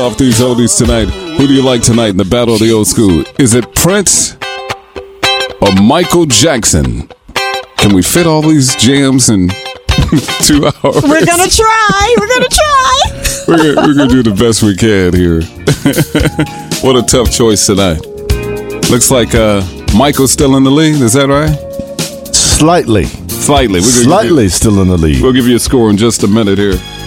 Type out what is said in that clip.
Off these oldies tonight. Who do you like tonight in the battle of the old school? Is it Prince or Michael Jackson? Can we fit all these jams in 2 hours? We're gonna try. We're gonna do the best we can here. What a tough choice tonight. Looks like Michael's still in the lead. Is that right? Slightly. Slightly. Slightly still in the lead. We'll give you a score in just a minute here.